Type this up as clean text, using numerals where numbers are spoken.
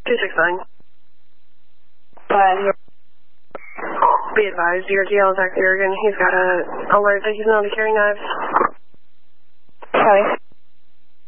269. But Be advised, your GL is active again. He's got a alert that he's known to carry knives. Sorry.